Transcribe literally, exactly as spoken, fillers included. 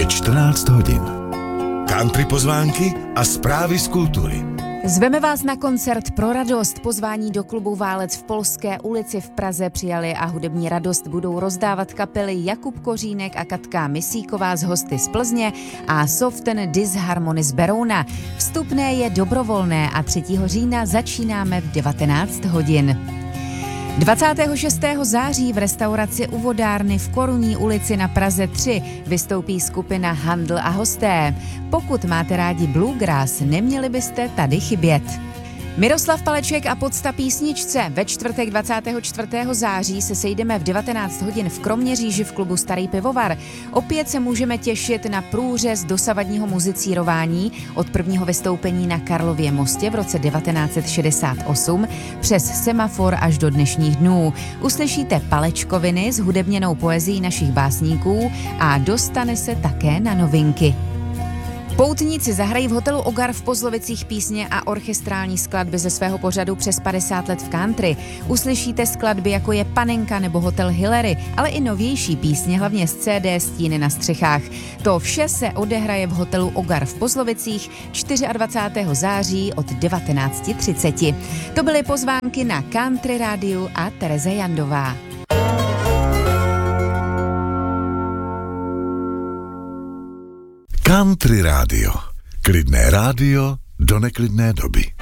čtrnáct hodin. Country pozvánky a zprávy z kultury. Zveme vás na koncert Pro radost. Pozvání do klubu Válec v Polské ulici v Praze přijali a hudební radost budou rozdávat kapely Jakub Kořínek a Katka Misíková z hosty z Plzně a Soften Disharmony z Berouna. Vstupné je dobrovolné a třetího října začínáme v devatenáct hodin. dvacátého šestého září v restauraci u Vodárny v Korunní ulici na Praze tři vystoupí skupina Handl a hosté. Pokud máte rádi bluegrass, neměli byste tady chybět. Miroslav Paleček a Podsta písničce. Ve čtvrtek dvacátého čtvrtého září se sejdeme v devatenáct hodin v Kroměříži v klubu Starý pivovar. Opět se můžeme těšit na průřez dosavadního muzicírování od prvního vystoupení na Karlově mostě v roce devatenáct set šedesát osm přes Semafor až do dnešních dnů. Uslyšíte Palečkoviny s hudebněnou poezií našich básníků a dostane se také na novinky. Poutníci zahrají v hotelu Ogar v Pozlovicích písně a orchestrální skladby ze svého pořadu přes padesát let v country. Uslyšíte skladby jako je Panenka nebo Hotel Hillary, ale i novější písně, hlavně z C D Stíny na střechách. To vše se odehraje v hotelu Ogar v Pozlovicích dvacátého čtvrtého září od devatenáct třicet. To byly pozvánky na Country rádiu a Tereza Jandová. Country rádio. Klidné rádio do neklidné doby.